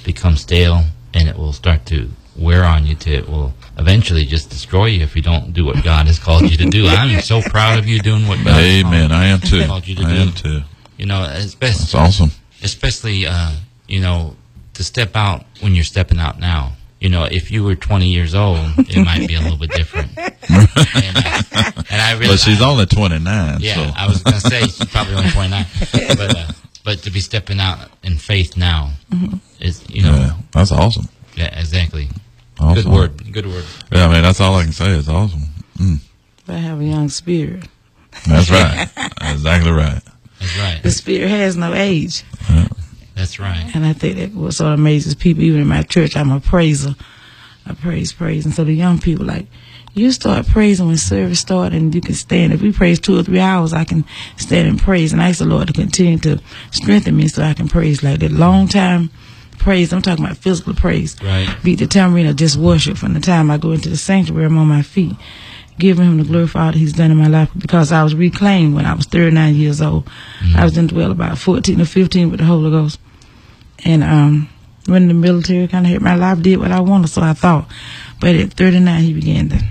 become stale, and it will start to wear on you it will eventually just destroy you if you don't do what God has called you to do. I'm so proud of you doing what God Amen. I am too. called you to I do. am too. You know, That's awesome. Especially, you know, to step out when you're stepping out now. You know, if you were 20 years old, it might be a little bit different. And I really, but she's only 29. Yeah, so. I was going to say she's probably only 29. But to be stepping out in faith now is, you know. Yeah, that's awesome. Yeah, exactly. Awesome. Good word. Good word. Yeah, I mean, that's all I can say. It's awesome. But I have a young spirit. That's right. That's exactly right. That's right. The spirit has no age. Yeah. That's right. And I think that what sort of amazes people, even in my church, I'm a praiser. I praise. And so the young people, like, you start praising when service starts and you can stand. If we praise 2 or 3 hours, I can stand and praise. And I ask the Lord to continue to strengthen me so I can praise like that long time praise. I'm talking about physical praise. Right. Beat the tambourine or just worship from the time I go into the sanctuary. I'm on my feet, giving him the glory for all that he's done in my life, because I was reclaimed when I was 39 years old. I was indwelled about 14 or 15 with the Holy Ghost. And went in the military, kind of hit my life, did what I wanted, so I thought. But at 39, he began to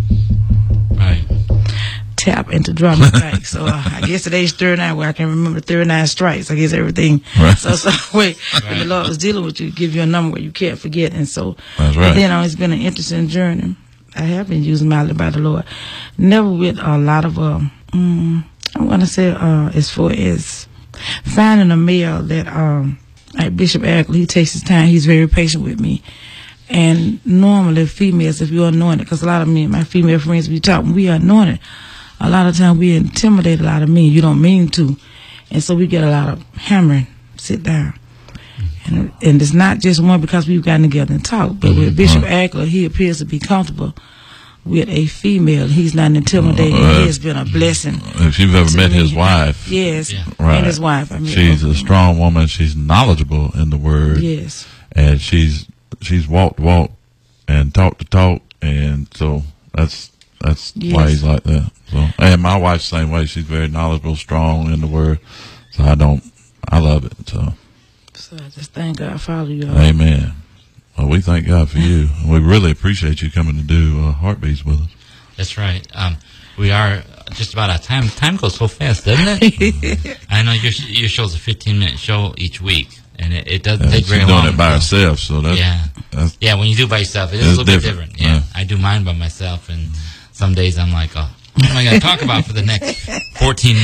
tap and to draw me back. So I guess at age 39, where I can remember 39 strikes, I guess everything. Right. So wait, when the Lord was dealing with you, give you a number where you can't forget. And so that's right. then it's been an interesting journey. I have been used mightily by the Lord. Never with a lot of, I'm going to say, as far as finding a male that, like Bishop Eric, he takes his time. He's very patient with me. And normally females, if you're anointed, because a lot of me and my female friends, we talk, when we are anointed, a lot of times we intimidate a lot of men. You don't mean to. And so we get a lot of hammering, sit down. And it's not just one because we've gotten together and talked, but with Bishop Ackler, he appears to be comfortable with a female. He's not intimidating. He has been a blessing. If you've ever met his wife. Yes, right. And his wife. I mean, she's a strong woman. She's knowledgeable in the Word. Yes. And she's walked and talked, and so that's why he's like that. So, and my wife's the same way. She's very knowledgeable, strong in the Word. So I love it. So I just thank God for all of you all. Amen. Well, we thank God for you. We really appreciate you coming to do Heartbeats with us. That's right. We are just about out of time. Time goes so fast, doesn't it? I know your show's a 15-minute show each week, and it doesn't take very long. She's doing it by herself, so that's... Yeah, when you do it by yourself, it is a little bit different. Yeah, I do mine by myself, and some days I'm like, oh, what am I going to talk about for the next 14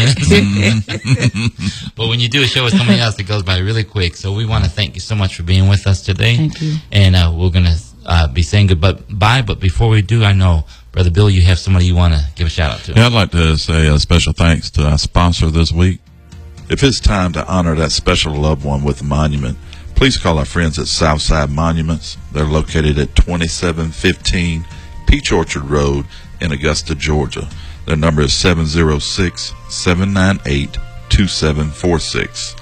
minutes? But when you do a show with somebody else, it goes by really quick. So we want to thank you so much for being with us today. Thank you. And we're going to be saying goodbye. But before we do, I know, Brother Bill, you have somebody you want to give a shout out to. Yeah, I'd like to say a special thanks to our sponsor this week. If it's time to honor that special loved one with a monument, please call our friends at Southside Monuments. They're located at 2715 Peach Orchard Road in Augusta, Georgia. Their number is 706-798-2746.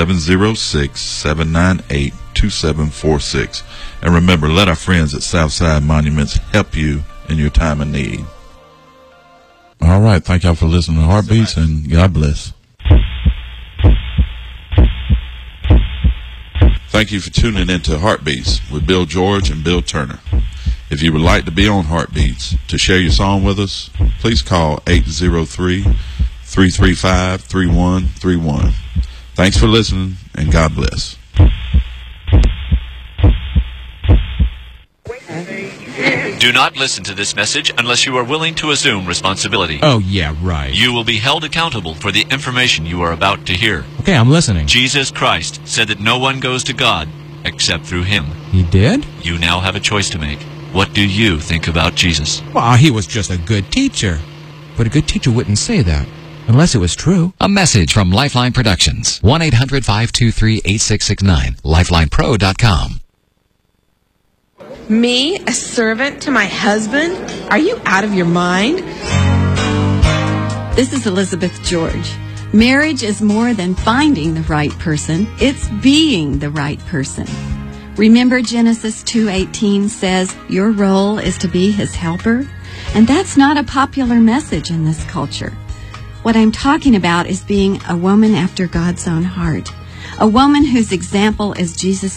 706-798-2746. And remember, let our friends at Southside Monuments help you in your time of need. All right. Thank y'all for listening to Heartbeats, and God bless. Thank you for tuning into Heartbeats with Bill George and Bill Turner. If you would like to be on Heartbeats to share your song with us, please call 803-335-3131. Thanks for listening, and God bless. Do not listen to this message unless you are willing to assume responsibility. Oh, yeah, right. You will be held accountable for the information you are about to hear. Okay, I'm listening. Jesus Christ said that no one goes to God except through him. He did? You now have a choice to make. What do you think about Jesus? Well, he was just a good teacher. But a good teacher wouldn't say that, unless it was true. A message from Lifeline Productions. 1-800-523-8669. LifelinePro.com. Me, a servant to my husband? Are you out of your mind? This is Elizabeth George. Marriage is more than finding the right person. It's being the right person. Remember Genesis 2:18 says, your role is to be his helper? And that's not a popular message in this culture. What I'm talking about is being a woman after God's own heart. A woman whose example is Jesus